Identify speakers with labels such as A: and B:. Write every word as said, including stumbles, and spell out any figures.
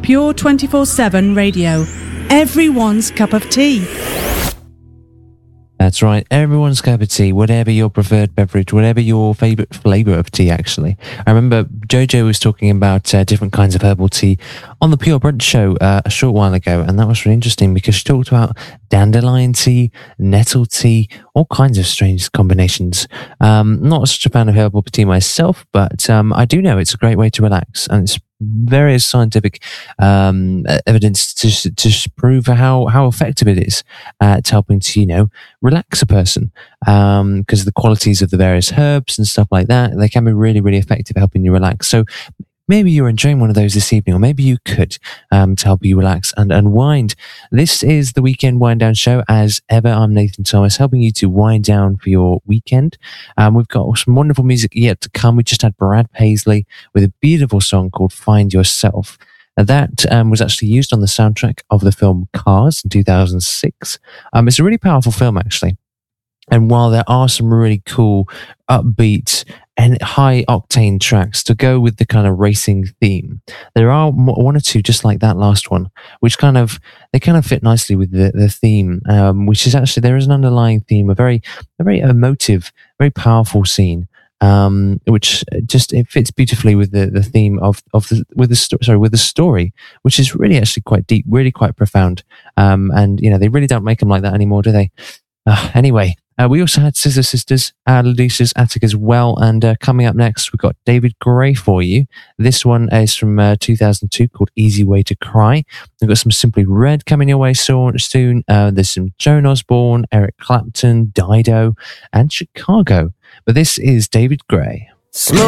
A: Pure twenty-four seven Radio. Everyone's cup of tea.
B: That's right, everyone's cup of tea, whatever your preferred beverage, whatever your favourite flavour of tea, actually. I remember Jojo was talking about uh, different kinds of herbal tea on the Pure Brunch show uh, a short while ago, and that was really interesting because she talked about dandelion tea, nettle tea, all kinds of strange combinations. Um, not such a fan of herbal tea myself, but um, I do know it's a great way to relax, and it's various scientific um, evidence to to prove how how effective it is at helping to, you know, relax a person, because um, the qualities of the various herbs and stuff like that, they can be really really effective at helping you relax. So maybe you're enjoying one of those this evening, or maybe you could um, to help you relax and unwind. This is the Weekend Wind Down Show. As ever, I'm Nathan Thomas, helping you to wind down for your weekend. Um, we've got some wonderful music yet to come. We just had Brad Paisley with a beautiful song called Find Yourself. Now that um, was actually used on the soundtrack of the film Cars in two thousand six. Um, it's a really powerful film, actually. And while there are some really cool, upbeat and high-octane tracks to go with the kind of racing theme, there are one or two just like that last one, which kind of, they kind of fit nicely with the, the theme, um, which is actually, there is an underlying theme, a very, a very emotive, very powerful scene, um, which just, it fits beautifully with the, the theme of, of the, with the, sto- sorry, with the story, which is really actually quite deep, really quite profound. Um, and, you know, they really don't make them like that anymore, do they? Uh, anyway, uh, we also had Scissor Sisters, uh, Lucia's Attic as well, and uh, coming up next, we've got David Gray for you. This one is from uh, two thousand two, called Easy Way to Cry. We've got some Simply Red coming your way so, soon. Uh, there's some Joan Osborne, Eric Clapton, Dido, and Chicago. But this is David Gray.
C: Smoke